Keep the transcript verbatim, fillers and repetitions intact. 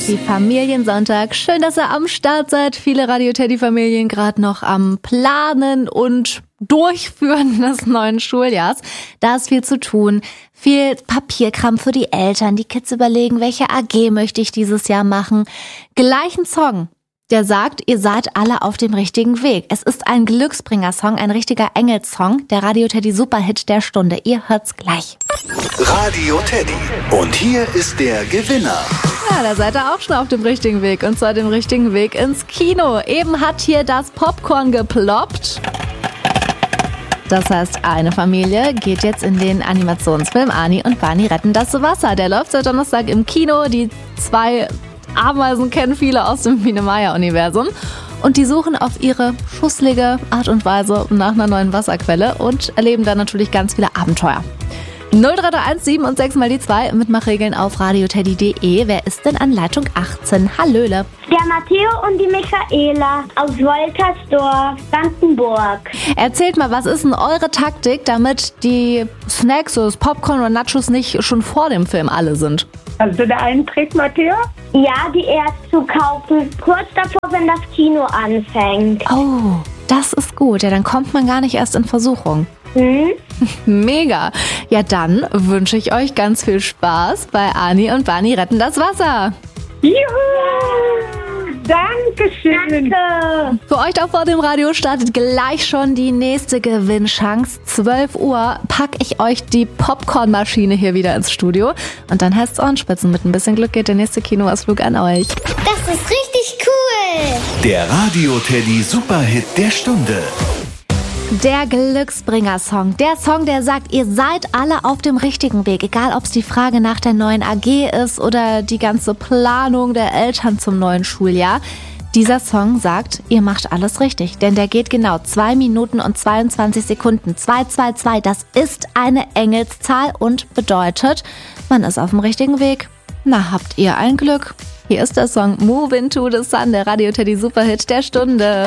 Happy Familiensonntag. Schön, dass ihr am Start seid. Viele Radio-Teddy-Familien gerade noch am Planen und Durchführen des neuen Schuljahrs. Da ist viel zu tun. Viel Papierkram für die Eltern. Die Kids überlegen, welche A G möchte ich dieses Jahr machen. Gleich ein Song, der sagt, ihr seid alle auf dem richtigen Weg. Es ist ein Glücksbringer-Song, ein richtiger Engelssong, der Radio-Teddy-Superhit der Stunde. Ihr hört's gleich. Radio Teddy. Und hier ist der Gewinner. Ja, da seid ihr auch schon auf dem richtigen Weg. Und zwar dem richtigen Weg ins Kino. Eben hat hier das Popcorn geploppt. Das heißt, eine Familie geht jetzt in den Animationsfilm Ani und Barney retten das Wasser. Der läuft seit Donnerstag im Kino. Die zwei Ameisen kennen viele aus dem Biene-Meier-Universum. Und die suchen auf ihre schusslige Art und Weise nach einer neuen Wasserquelle und erleben dann natürlich ganz viele Abenteuer. null drei drei eins sieben und sechs mal die zwei, Mitmachregeln auf radioteddy punkt de. Wer ist denn an Leitung achtzehn? Hallöle. Der Matteo und die Michaela aus Woltersdorf, Brandenburg. Erzählt mal, was ist denn eure Taktik, damit die Snacks, so das Popcorn oder Nachos nicht schon vor dem Film alle sind? Hast du da einen Trick, Matteo? Ja, die erst zu kaufen, kurz davor, wenn das Kino anfängt. Oh, das ist gut. Ja, dann kommt man gar nicht erst in Versuchung. Hm? Mega. Ja, dann wünsche ich euch ganz viel Spaß bei Ani und Barney retten das Wasser. Juhu! Dankeschön. Danke. Für euch da vor dem Radio startet gleich schon die nächste Gewinnchance. zwölf Uhr packe ich euch die Popcornmaschine hier wieder ins Studio. Und dann heißt es Ohrenspitzen. Mit ein bisschen Glück geht der nächste Kinoausflug an euch. Das ist richtig cool. Der Radio Teddy Superhit der Stunde. Der Glücksbringer-Song. Der Song, der sagt, ihr seid alle auf dem richtigen Weg. Egal, ob es die Frage nach der neuen A G ist oder die ganze Planung der Eltern zum neuen Schuljahr. Dieser Song sagt, ihr macht alles richtig. Denn der geht genau zwei Minuten und zweiundzwanzig Sekunden. zwei zwei zwei, das ist eine Engelszahl und bedeutet, man ist auf dem richtigen Weg. Na, habt ihr ein Glück. Hier ist der Song Move Into the Sun, der Radio Teddy Superhit der Stunde.